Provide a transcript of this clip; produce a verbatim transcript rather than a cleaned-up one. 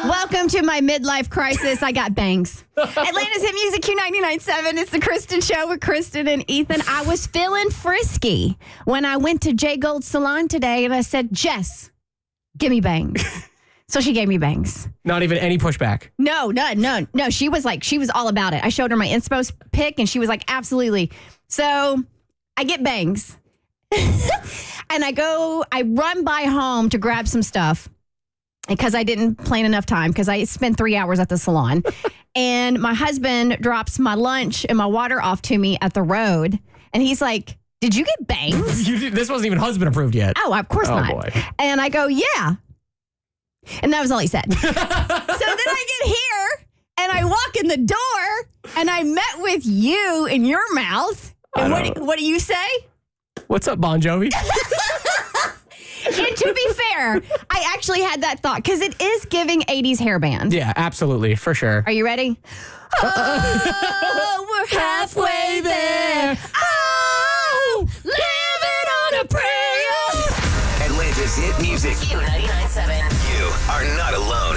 Welcome to my midlife crisis. I got bangs. Atlanta's Hit Music Q ninety-nine point seven. It's the Kristen Show with Kristen and Ethan. I was feeling frisky when I went to J Gold Salon today and I said, Jess, give me bangs. So she gave me bangs. Not even any pushback. No, no, no, no. She was like, she was all about it. I showed her my inspo pic and she was like, absolutely. So I get bangs. And I go, I run by home to grab some stuff because I didn't plan enough time because I spent three hours at the salon. And my husband drops my lunch and my water off to me at the road. And he's like, did you get bangs? You did, this wasn't even husband approved yet. Oh, of course oh, not. Boy. And I go, yeah. And that was all he said. So then I get here and I walk in the door and I met with you in your mouth. And what do, what do you say? What's up, Bon Jovi? And to be fair, I actually had that thought because it is giving eighties hairband. Yeah, absolutely, for sure. Are you ready? Oh, we're halfway there. Oh, living on a prayer. Atlanta's Hit Music. Q ninety-nine point seven. You are not alone.